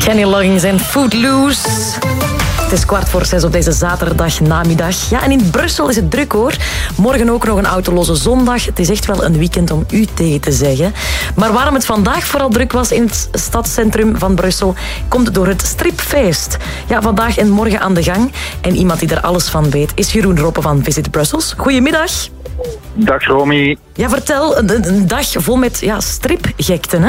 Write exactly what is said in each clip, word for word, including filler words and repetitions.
Kenny Loggins en Footloose. Het is kwart voor zes op deze zaterdag namiddag. Ja, en in Brussel is het druk hoor. Morgen ook nog een autoloze zondag. Het is echt wel een weekend om u tegen te zeggen. Maar waarom het vandaag vooral druk was in het stadscentrum van Brussel, komt door het stripfeest. Ja, vandaag en morgen aan de gang. En iemand die er alles van weet is Jeroen Roppe van Visit Brussels. Goedemiddag. Dag Romy. Ja, vertel, een, een dag vol met ja, stripgekten, hè?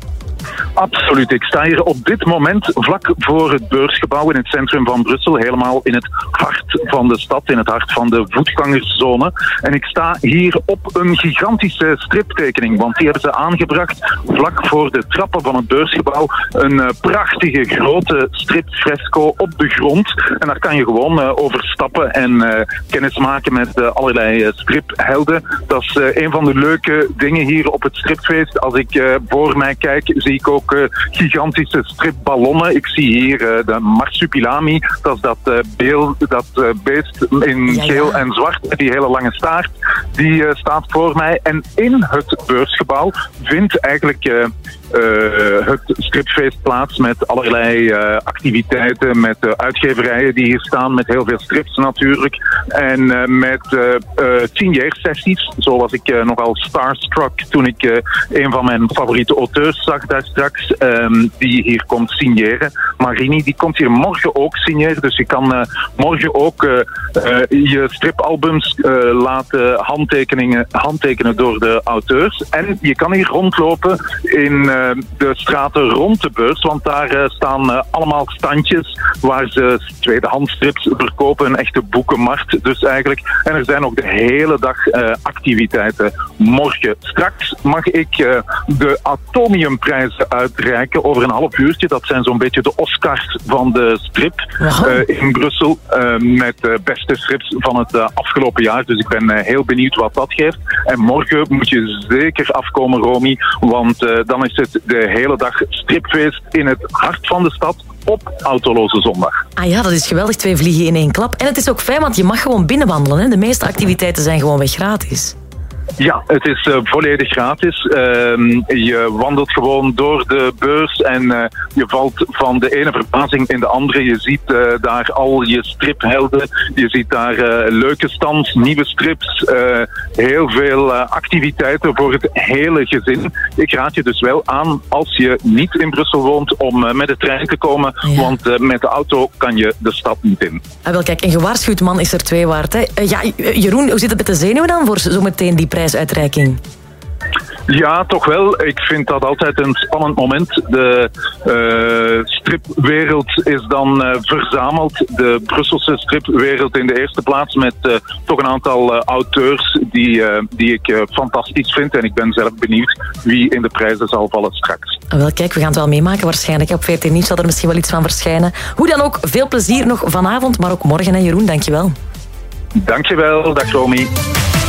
Absoluut. Ik sta hier op dit moment vlak voor het beursgebouw in het centrum van Brussel. Helemaal in het hart van de stad, in het hart van de voetgangerszone. En ik sta hier op een gigantische striptekening, want die hebben ze aangebracht vlak voor de trappen van het beursgebouw. Een uh, prachtige grote stripfresco op de grond. En daar kan je gewoon uh, over stappen en uh, kennis maken met uh, allerlei uh, striphelden. Dat is uh, een van de leuke dingen hier op het stripfeest. Als ik uh, voor mij kijk, zie ik ook uh, gigantische stripballonnen. Ik zie hier uh, de marsupilami. Dat is dat, uh, beel, dat uh, beest in ja, ja. geel en zwart met die hele lange staart. Die uh, staat voor mij. En in het beursgebouw vindt eigenlijk uh, uh, het stripfeest plaats met allerlei uh, activiteiten, met uh, uitgeverijen die hier staan, met heel veel strips natuurlijk. En uh, met uh, uh, signeersessies. Zo was ik uh, nogal starstruck toen ik uh, een van mijn favoriete auteurs zag daar straks, um, die hier komt signeren. Marini, die komt hier morgen ook signeren. Dus je kan uh, morgen ook uh, uh, je stripalbums uh, laten handtekeningen, handtekenen door de auteurs. En je kan hier rondlopen in uh, de straten rond de beurs, want daar uh, staan uh, allemaal standjes waar ze tweedehands strips verkopen. Een echte boekenmarkt dus eigenlijk. En er zijn ook de hele dag uh, activiteiten. Morgen straks mag ik uh, de Atomiumprijzen uitreiken over een half uurtje. Dat zijn zo'n beetje de Oscars van de strip uh, in Brussel. Uh, met de beste strips van het uh, afgelopen jaar. Dus ik ben uh, heel benieuwd wat dat geeft. En morgen moet je zeker afkomen, Romy. Want uh, dan is het de hele dag stripfeest in het hart van de stad op autoloze zondag. Ah ja, dat is geweldig. Twee vliegen in één klap. En het is ook fijn, want je mag gewoon binnenwandelen. Hè? De meeste activiteiten zijn gewoon weg gratis. Ja, het is uh, volledig gratis. Uh, je wandelt gewoon door de beurs en uh, je valt van de ene verbazing in de andere. Je ziet uh, daar al je striphelden. Je ziet daar uh, leuke stands, nieuwe strips. Uh, heel veel uh, activiteiten voor het hele gezin. Ik raad je dus wel aan, als je niet in Brussel woont, om uh, met de trein te komen. Ja. Want uh, met de auto kan je de stad niet in. Ah, wel, kijk, een gewaarschuwd man is er twee waard. Hè? Uh, ja, Jeroen, hoe zit het met de zenuwen dan voor zometeen die prijsuitreiking? Ja, toch wel. Ik vind dat altijd een spannend moment. De uh, stripwereld is dan uh, verzameld. De Brusselse stripwereld in de eerste plaats met uh, toch een aantal uh, auteurs die, uh, die ik uh, fantastisch vind. En ik ben zelf benieuwd wie in de prijzen zal vallen straks. Wel, kijk, we gaan het wel meemaken waarschijnlijk. Op veertien Nieuws zal er misschien wel iets van verschijnen. Hoe dan ook, veel plezier nog vanavond, maar ook morgen. Hè, Jeroen, dankjewel. Dankjewel, dag Romy.